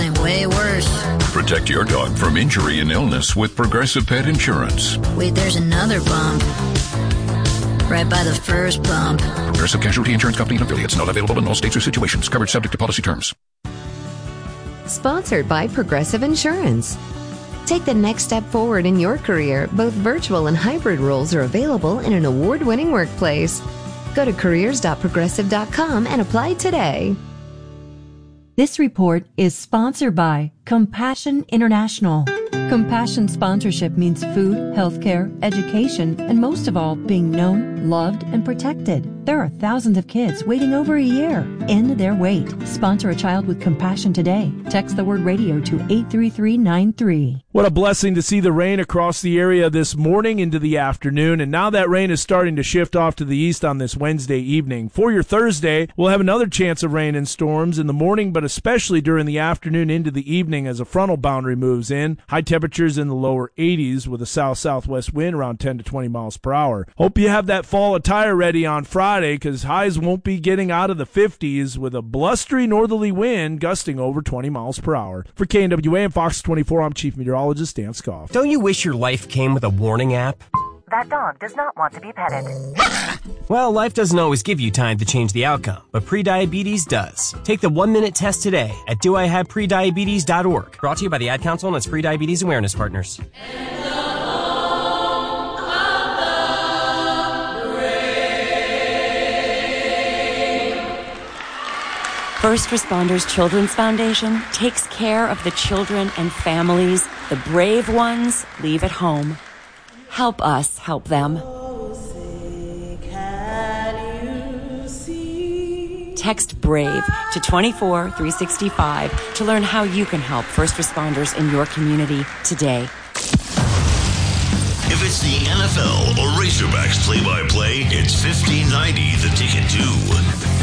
something way worse. Protect your dog from injury and illness with Progressive Pet Insurance. Wait, there's another bump. Right by the first bump. Progressive Casualty Insurance Company and affiliates. Not available in all states or situations. Coverage subject to policy terms. Sponsored by Progressive Insurance. Take the next step forward in your career. Both virtual and hybrid roles are available in an award-winning workplace. Go to careers.progressive.com and apply today. This report is sponsored by Compassion International. Compassion sponsorship means food, healthcare, education, and most of all, being known, loved, and protected. There are thousands of kids waiting over a year. End their wait. Sponsor a child with compassion today. Text the word radio to 83393. What a blessing to see the rain across the area this morning into the afternoon, and now that rain is starting to shift off to the east on this Wednesday evening. For your Thursday, we'll have another chance of rain and storms in the morning, but especially during the afternoon into the evening as a frontal boundary moves in. High temperatures in the lower 80s with a south-southwest wind around 10 to 20 miles per hour. Hope you have that fall attire ready on Friday, because highs won't be getting out of the 50s with a blustery northerly wind gusting over 20 miles per hour. For KNWA and Fox 24, I'm Chief Meteorologist Dan Scoff. Don't you wish your life came with a warning app? That dog does not want to be petted. Well, life doesn't always give you time to change the outcome, but prediabetes does. Take the 1-minute test today at doihaveprediabetes.org. Brought to you by the Ad Council and its Prediabetes Awareness Partners. First Responders Children's Foundation takes care of the children and families the brave ones leave at home. Help us help them. Text BRAVE to 24365 to learn how you can help first responders in your community today. If it's the NFL or Razorbacks play-by-play, it's 1590 The Ticket too.